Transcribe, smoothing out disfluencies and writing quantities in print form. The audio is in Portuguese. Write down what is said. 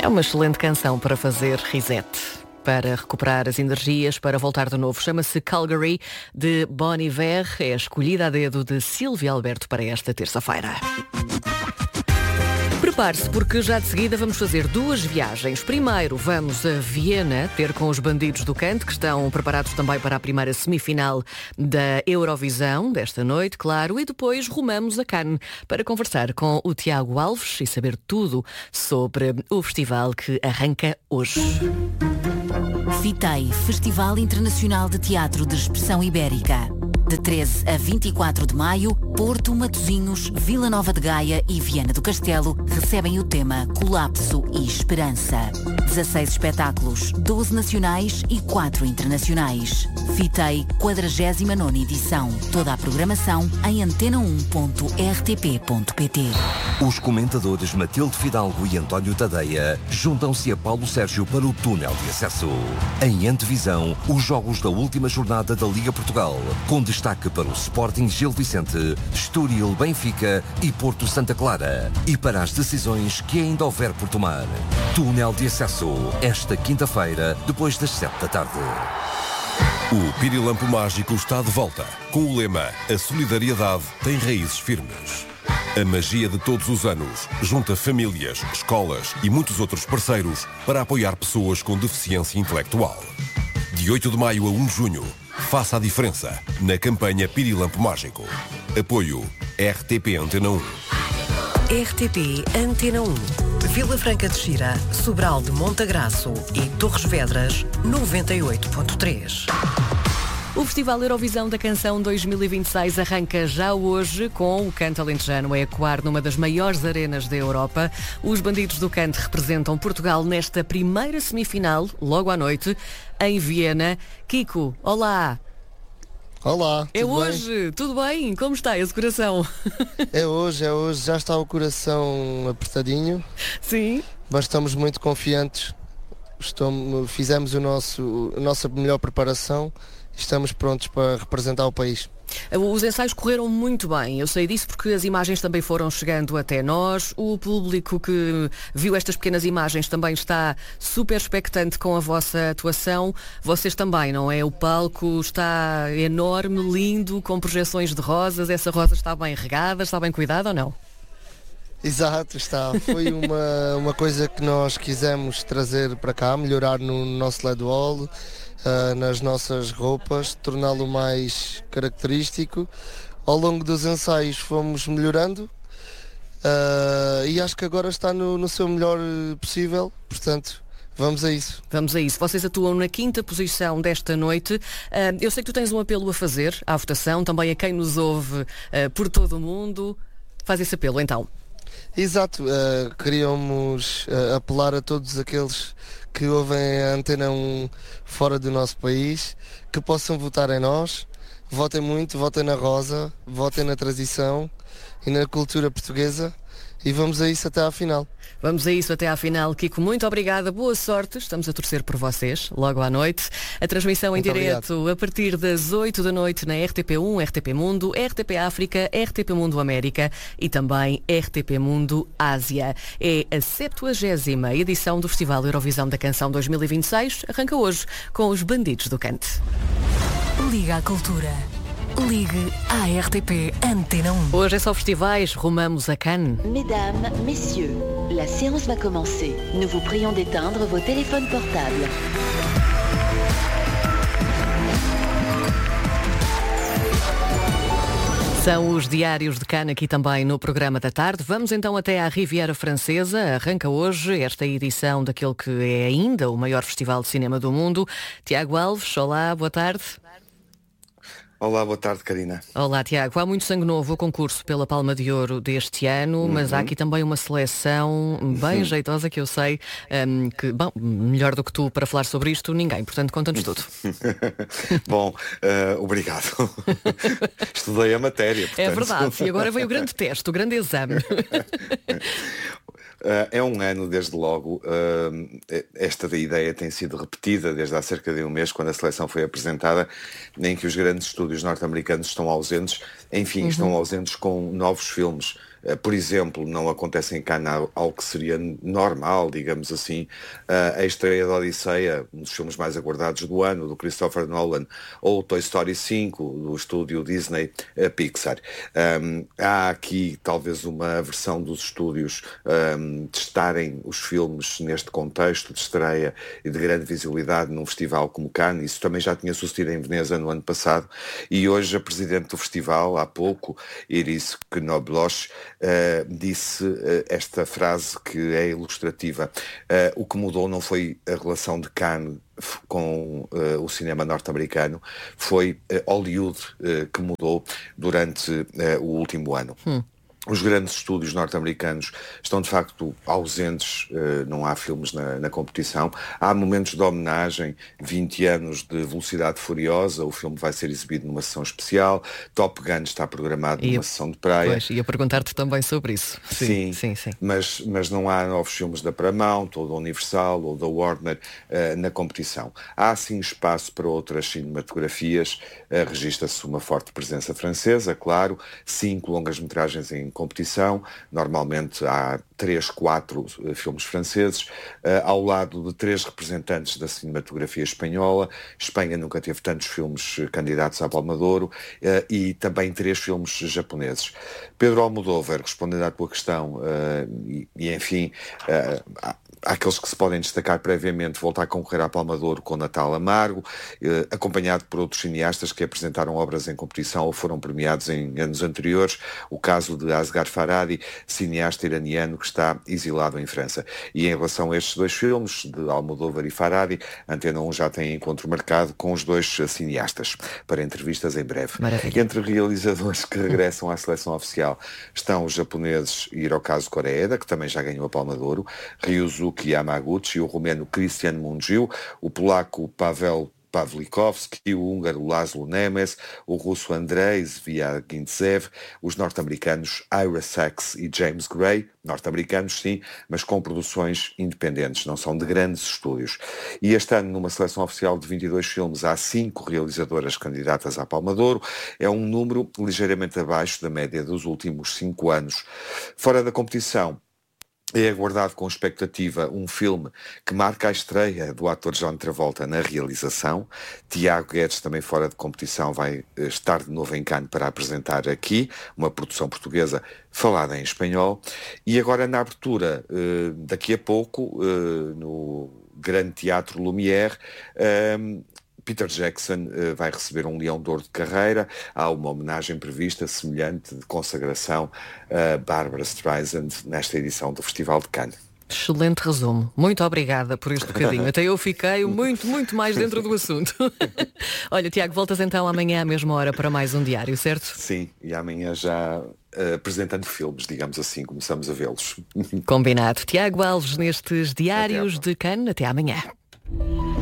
É uma excelente canção para fazer reset, para recuperar as energias, para voltar de novo. Chama-se Calgary, de Bon Iver. É a escolhida a dedo de Silvia Alberto para esta terça-feira. Prepare-se, porque já de seguida vamos fazer duas viagens. Primeiro vamos a Viena, ter com os Bandidos do Canto, que estão preparados também para a primeira semifinal da Eurovisão, desta noite, claro. E depois rumamos a Cannes, para conversar com o Tiago Alves e saber tudo sobre o festival que arranca hoje. FITEI, Festival Internacional de Teatro de Expressão Ibérica. De 13 a 24 de maio, Porto, Matosinhos, Vila Nova de Gaia e Viana do Castelo recebem o tema Colapso e Esperança. 16 espetáculos, 12 nacionais e 4 internacionais. FITEI, 49ª edição. Toda a programação em antena1.rtp.pt. Os comentadores Matilde Fidalgo e António Tadeia juntam-se a Paulo Sérgio para o túnel de acesso. Em antevisão, os jogos da última jornada da Liga Portugal, com destaque para o Sporting Gil Vicente, Estoril Benfica e Porto Santa Clara. E para as decisões que ainda houver por tomar. Túnel de acesso, esta quinta-feira, depois das 7 da tarde. O Pirilampo Mágico está de volta, com o lema A solidariedade tem raízes firmes. A magia de todos os anos junta famílias, escolas e muitos outros parceiros para apoiar pessoas com deficiência intelectual. De 8 de maio a 1 de junho, faça a diferença na campanha Pirilampo Mágico. Apoio RTP Antena 1. RTP Antena 1. Vila Franca de Xira, Sobral de Montagraço e Torres Vedras, 98.3. O Festival Eurovisão da Canção 2026 arranca já hoje, com o canto alentejano a ecoar numa das maiores arenas da Europa. Os Bandidos do Canto representam Portugal nesta primeira semifinal, logo à noite, em Viena. Kiko, olá! Olá, é hoje, tudo bem? Como está esse coração? É hoje, já está o coração apertadinho. Sim. Mas estamos muito confiantes. Fizemos a nossa melhor preparação. Estamos prontos para representar o país. Os ensaios correram muito bem, eu sei disso porque as imagens também foram chegando até nós. O público que viu estas pequenas imagens também está super expectante com a vossa atuação. Vocês também, não é? O palco está enorme, lindo, com projeções de rosas. Essa rosa está bem regada, está bem cuidada ou não? Exato, está. Foi uma coisa que nós quisemos trazer para cá, melhorar no nosso LED wall, nas nossas roupas, torná-lo mais característico. Ao longo dos ensaios fomos melhorando e acho que agora está no seu melhor possível, portanto vamos a isso. Vamos a isso. Vocês atuam na 5ª posição desta noite. Eu sei que tu tens um apelo a fazer à votação, também a quem nos ouve por todo o mundo. Faz esse apelo então. Exato, queríamos apelar a todos aqueles que ouvem a Antena 1 fora do nosso país, que possam votar em nós. Votem muito, votem na rosa, votem na tradição e na cultura portuguesa. E vamos a isso até à final. Vamos a isso até à final. Kiko, muito obrigada, boa sorte. Estamos a torcer por vocês, logo à noite. A transmissão muito em direto obrigado. A partir das 8 da noite na RTP1, RTP Mundo, RTP África, RTP Mundo América e também RTP Mundo Ásia. É a 70ª edição do Festival Eurovisão da Canção 2026. Arranca hoje com os Bandidos do Canto. Liga à Cultura. Ligue à RTP Antena 1. Hoje é só festivais, rumamos a Cannes. Mesdames, messieurs, la séance va commencer. Nous vous prions d'éteindre vos téléphones portables. São os Diários de Cannes aqui também no programa da tarde. Vamos então até à Riviera Francesa. Arranca hoje esta edição daquele que é ainda o maior festival de cinema do mundo. Tiago Alves, olá, boa tarde. Olá, boa tarde, Karina. Olá, Tiago. Há muito sangue novo o concurso pela Palma de Ouro deste ano, mas há aqui também uma seleção bem jeitosa que eu sei que, bom, melhor do que tu para falar sobre isto, ninguém. Portanto, conta-nos tudo. Bom, obrigado. Estudei a matéria. Portanto... É verdade. E agora veio o grande teste, o grande exame. É um ano, desde logo, esta ideia tem sido repetida desde há cerca de um mês, quando a seleção foi apresentada, em que os grandes estúdios norte-americanos estão ausentes, enfim, estão ausentes com novos filmes Por exemplo, não acontece em Cannes algo que seria normal, digamos assim, a estreia da Odisseia, um dos filmes mais aguardados do ano, do Christopher Nolan, ou Toy Story 5, do estúdio Disney Pixar. Há aqui talvez uma versão dos estúdios testarem os filmes neste contexto de estreia e de grande visibilidade num festival como Cannes. Isso também já tinha sucedido em Veneza no ano passado, e hoje a presidente do festival, há pouco, Iris Knobloch, disse esta frase que é ilustrativa. O que mudou não foi a relação de Cannes com o cinema norte-americano, foi Hollywood que mudou durante o último ano. Os grandes estúdios norte-americanos estão de facto ausentes, não há filmes na competição. Há momentos de homenagem, 20 anos de Velocidade Furiosa, o filme vai ser exibido numa sessão especial, Top Gun está programado numa sessão de praia. Pois, ia perguntar-te também sobre isso. Sim. Mas não há novos filmes da Paramount, ou da Universal, ou da Warner na competição. Há sim espaço para outras cinematografias, registra-se uma forte presença francesa, claro, 5 longas-metragens em competição, normalmente há 3, 4 filmes franceses, ao lado de 3 representantes da cinematografia espanhola. Espanha nunca teve tantos filmes candidatos à Palma de Ouro, e também 3 filmes japoneses. Pedro Almodóvar, respondendo à tua questão, enfim, há aqueles que se podem destacar previamente, voltar a concorrer à Palma de Ouro com Natal Amargo, acompanhado por outros cineastas que apresentaram obras em competição ou foram premiados em anos anteriores. O caso de Asghar Farhadi, cineasta iraniano que está exilado em França. E em relação a estes 2 filmes, de Almodóvar e Farhadi, a Antena 1 já tem encontro marcado com os 2 cineastas para entrevistas em breve. Maravilha. Entre realizadores que regressam à seleção oficial estão os japoneses Hirokazu Koreeda, que também já ganhou a Palma de Ouro, Ryusuke Yamaguchi, o romeno Christian Mungiu, o polaco Pavel Pawlikowski, o húngaro Laszlo Nemes, o russo Andrei Zviagintsev, os norte-americanos Ira Sachs e James Gray, norte-americanos sim, mas com produções independentes, não são de grandes estúdios. E este ano, numa seleção oficial de 22 filmes, há 5 realizadoras candidatas à Palma de Ouro. É um número ligeiramente abaixo da média dos últimos 5 anos. Fora da competição, é aguardado com expectativa um filme que marca a estreia do ator John Travolta na realização. Tiago Guedes, também fora de competição, vai estar de novo em Cannes para apresentar aqui uma produção portuguesa falada em espanhol. E agora na abertura, daqui a pouco, no Grande Teatro Lumière, Peter Jackson vai receber um Leão de Ouro de carreira. Há uma homenagem prevista semelhante de consagração a Barbra Streisand nesta edição do Festival de Cannes. Excelente resumo. Muito obrigada por este bocadinho. Até eu fiquei muito mais dentro do assunto. Olha, Tiago, voltas então amanhã à mesma hora para mais um diário, certo? Sim, e amanhã já apresentando filmes, digamos assim, começamos a vê-los. Combinado. Tiago Alves nestes diários de Cannes. Até amanhã.